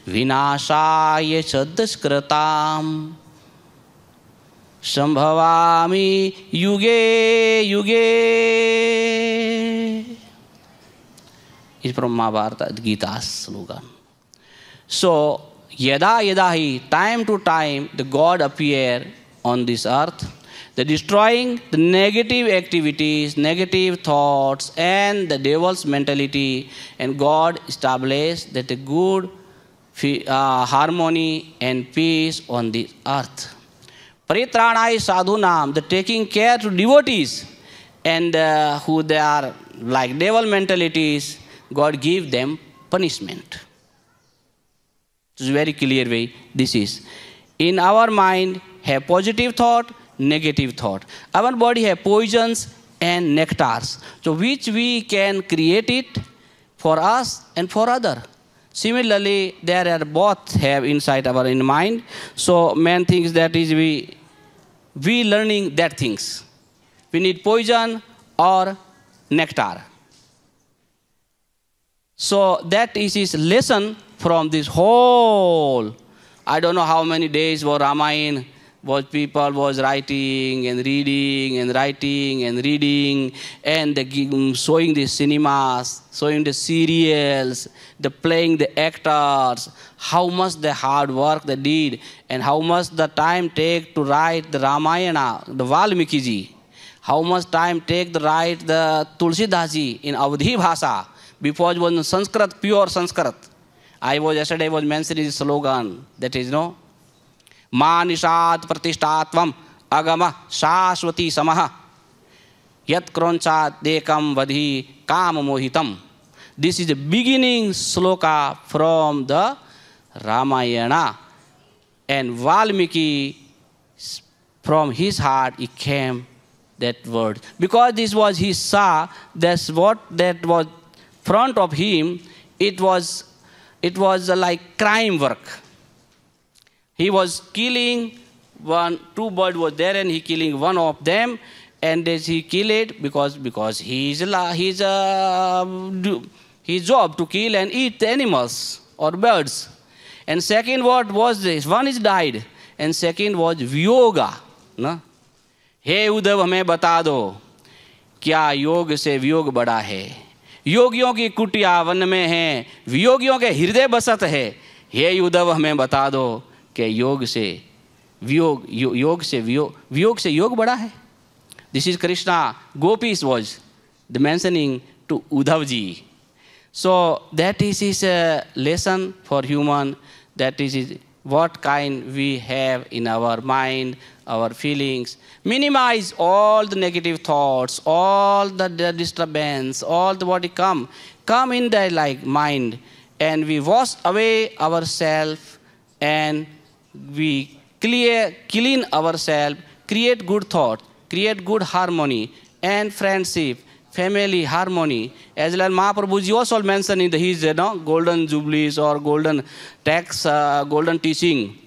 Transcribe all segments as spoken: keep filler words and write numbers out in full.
vinashaya saddushkritam sambhavami yuge yuge. Is from Mahabharata, Gita's slogan. So, yada yada hi, time to time, the God appear on this earth, the destroying the negative activities, negative thoughts, and the devil's mentality, and God established that a good uh, harmony and peace on the earth. Paritranai sadhunam, the taking care to devotees, and uh, who they are like devil mentalities, God give them punishment. It's a very clear way this is. In our mind, have positive thought, negative thought. Our body have poisons and nectars. So which we can create it for us and for other. Similarly, there are both have inside our in mind. So man thinks that is we, we learning that things. We need poison or nectar. So that is his lesson from this whole, I don't know how many days was Ramayana, was people was writing and reading and writing and reading and the, showing the cinemas, showing the serials, the playing the actors, how much the hard work they did and how much the time take to write the Ramayana, the Valmiki ji, how much time take to write the Tulsidas ji in Avadhi Bhasha. Before it was in Sanskrit, pure Sanskrit. I was yesterday was mentioning the slogan that is no Manishat Pratishtatvam Agama Shashwati Samaha Yat Kronchat Dekam Vadhi Kam Mohitam. This is the beginning sloka from the Ramayana. And Valmiki, from his heart, it came that word. Because this was his saw, that's what that was front of him, it was, it was like crime work. He was killing one, two birds was there and he killing one of them and he killed it because, because he's a, he's a, his job to kill and eat the animals or birds. And second what was this? One is died and second was Vyoga. No? Hey Uddhav हमें बता दो क्या योग से वियोग बड़ा है योगियों की कुटिया वन में है वियोगियों के हृदय बसत है हे उद्धव हमें बता दो कि योग से वियोग यो, योग से वियोग वियोग से योग बड़ा है. This is Krishna gopis was the mentioning to Uddhav ji. So that is his uh, lesson for human, that is his, what kind we have in our mind, our feelings. Minimize all the negative thoughts, all the, the disturbance, all the what come, come in the like mind, and we wash away ourselves and we clear, clean ourselves, create good thought, create good harmony and friendship, family harmony. As well, Mahaprabhu ji also mentioned in the, his you know, golden jubilees or golden text, uh, golden teaching.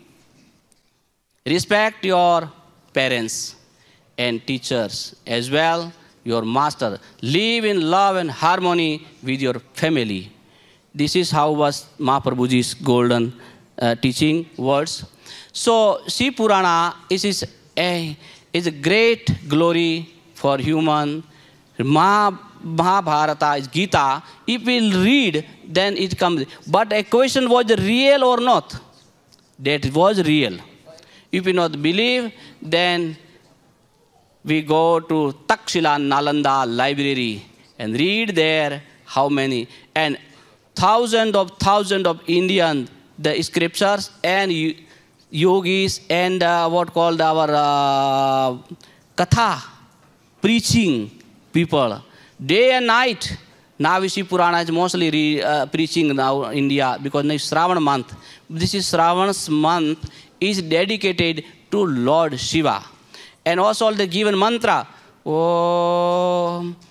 Respect your parents and teachers as well, your master. Live in love and harmony with your family. This is how was Mahaprabhu ji's golden uh, teaching words. So, Shiv Purana is, is, a, is a great glory for human. Mahabharata is Gita. If we read, then it comes. But a question was real or not? That was real. If we not believe, then we go to Takshila Nalanda library and read there how many. And thousands of thousands of Indian, the scriptures and yogis and uh, what called our uh, katha, preaching people, day and night. Now we see Purana is mostly re, uh, preaching now in India because now it's Shravan month. This is Shravan's month is dedicated to Lord Shiva. And also the given mantra, Om